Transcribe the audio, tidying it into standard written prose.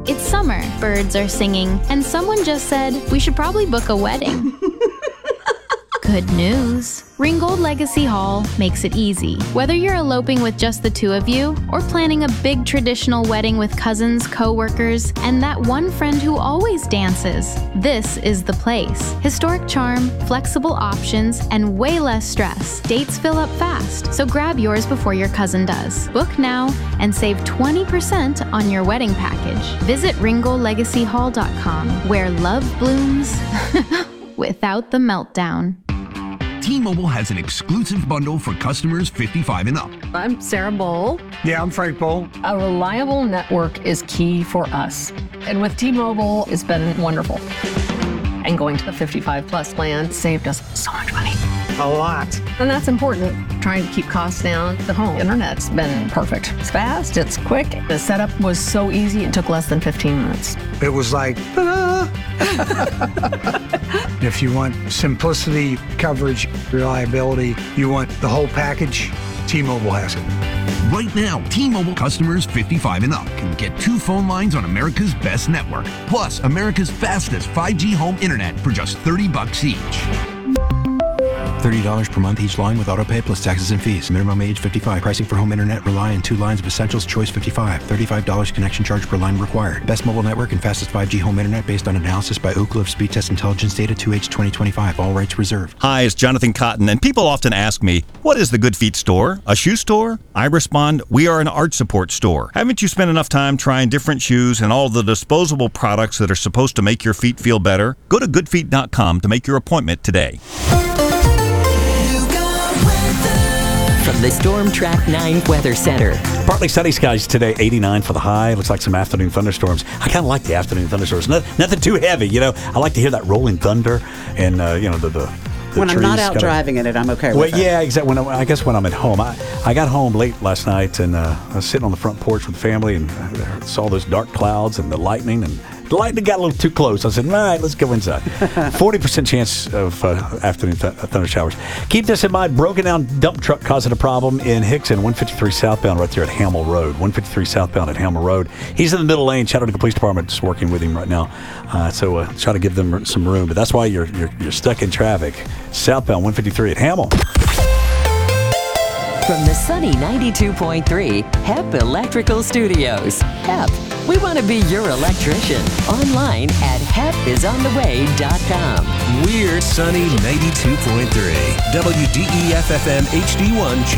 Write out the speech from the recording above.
It's summer, birds are singing, and someone just said we should probably book a wedding. Good news. Ringgold Legacy Hall makes it easy. Whether you're eloping with just the two of you or planning a big traditional wedding with cousins, co-workers, and that one friend who always dances, this is the place. Historic charm, flexible options, and way less stress. Dates fill up fast, so grab yours before your cousin does. Book now and save 20% on your wedding package. Visit ringgoldlegacyhall.com, where love blooms without the meltdown. T-Mobile has an exclusive bundle for customers 55 and up. I'm Sarah Bowl. Yeah, I'm Frank Bowl. A reliable network is key for us. And with T-Mobile, it's been wonderful. And going to the 55 plus plan saved us so much money. A lot. And that's important. Trying to keep costs down. The home internet's been perfect. It's fast, it's quick. The setup was so easy, it took less than 15 minutes. It was like, ta-da! If you want simplicity, coverage, reliability, you want the whole package, T-Mobile has it. Right now, T-Mobile customers 55 and up can get 2 phone lines on America's best network, plus America's fastest 5G home internet for just $30 each. $30 per month each line with autopay plus taxes and fees. Minimum age 55. Pricing for home internet rely on 2 lines of Essentials Choice 55. $35 connection charge per line required. Best mobile network and fastest 5G home internet based on analysis by Ookla of Speed Test Intelligence data 2H 2025. All rights reserved. Hi, it's Jonathan Cotton, and people often ask me, what is the Good Feet store? A shoe store? I respond, we are an arch support store. Haven't you spent enough time trying different shoes and all the disposable products that are supposed to make your feet feel better? Go to goodfeet.com to make your appointment today. From the Storm Track 9 Weather Center. Partly sunny skies today, 89 for the high. Looks like some afternoon thunderstorms. I kind of like the afternoon thunderstorms. Nothing too heavy, you know. I like to hear that rolling thunder and, you know, the when I'm not out driving in it, I'm okay with it. Yeah, exactly. I guess when I'm at home. I got home late last night and I was sitting on the front porch with the family and saw those dark clouds and the lightning, and the lightning got a little too close. I said, all right, let's go inside. 40% chance of afternoon thunder showers. Keep this in mind. Broken down dump truck causing a problem in Hickson, 153 southbound right there at Hamill Road. 153 southbound at Hamill Road. He's in the middle lane. Shout out to the police department just working with him right now. So try to give them some room. But that's why you're stuck in traffic. Southbound 153 at Hamill. From the sunny 92.3 HEP Electrical Studios. HEP, we want to be your electrician. Online at hepisontheway.com. We're sunny 92.3 WDEF FM HD1